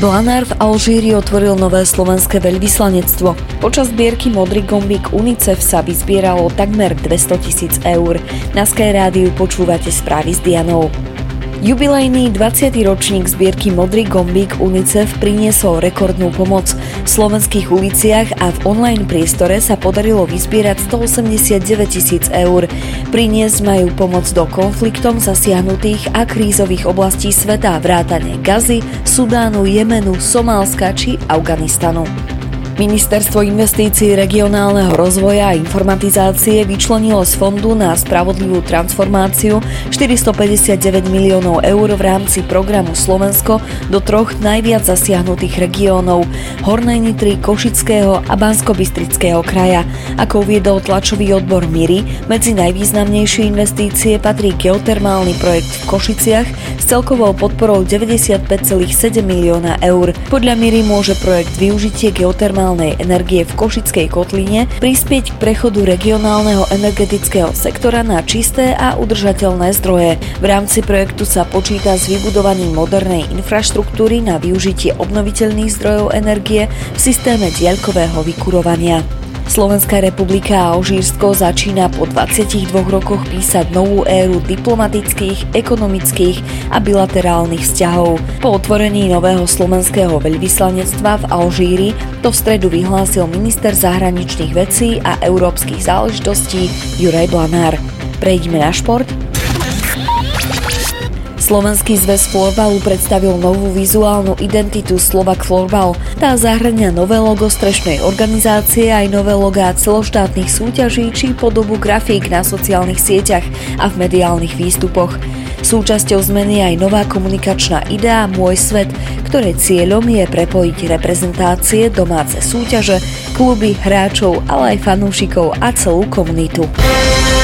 Blanár v Alžíri otvoril nové slovenské veľvyslanectvo. Počas zbierky Modrý gombík UNICEF sa vyzbieralo takmer 200 000 eur. Na Sky Rádiu počúvate správy s Dianou. Jubilejný 20. ročník zbierky Modrý gombík UNICEF priniesol rekordnú pomoc. V slovenských uliciach a v online priestore sa podarilo vyzbierať 189 000 eur. Priniesť majú pomoc do konfliktom zasiahnutých a krízových oblastí sveta vrátane Gazy, Sudánu, Jemenu, Somálska či Afganistanu. Ministerstvo investícií, regionálneho rozvoja a informatizácie vyčlenilo z Fondu na spravodlivú transformáciu 459 miliónov eur v rámci programu Slovensko do troch najviac zasiahnutých regiónov Hornej Nitry, Košického a Banskobystrického kraja. Ako uviedol tlačový odbor MIRI, medzi najvýznamnejšie investície patrí geotermálny projekt v Košiciach s celkovou podporou 95,7 milióna eur. Podľa MIRI môže projekt využitie geotermálnej energie v Košickej kotline prispieť k prechodu regionálneho energetického sektora na čisté a udržateľné zdroje. V rámci projektu sa počíta s vybudovaním modernej infraštruktúry na využitie obnoviteľných zdrojov energie v systéme diaľkového vykurovania. Slovenská republika a Alžírsko začína po 22 rokoch písať novú éru diplomatických, ekonomických a bilaterálnych vzťahov. Po otvorení nového slovenského veľvyslanectva v Alžíri to v stredu vyhlásil minister zahraničných vecí a európskych záležitostí Juraj Blanár. Prejdime na šport. Slovenský zväz florbalu predstavil novú vizuálnu identitu Slovak Florbal. Tá zahŕňa nové logo strešnej organizácie aj nové logá celoštátnych súťaží či podobu grafík na sociálnych sieťach a v mediálnych výstupoch. Súčasťou zmeny je aj nová komunikačná idea Môj svet, ktorej cieľom je prepojiť reprezentácie, domáce súťaže, kluby, hráčov, ale aj fanúšikov a celú komunitu.